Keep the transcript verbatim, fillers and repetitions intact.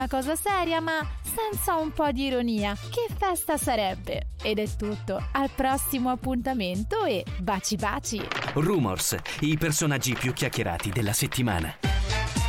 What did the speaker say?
Una cosa seria ma senza un po' di ironia. Che festa sarebbe? Ed è tutto, al prossimo appuntamento e baci baci! Rumors, i personaggi più chiacchierati della settimana.